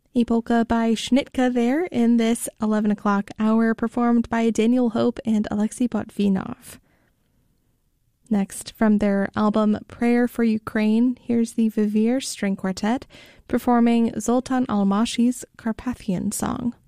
A polka by Schnitka there in this 11 o'clock hour, performed by Daniel Hope and Alexei Botvinov. Next, from their album Prayer for Ukraine, here's the Vivir String Quartet performing Zoltan Almashi's Carpathian Song.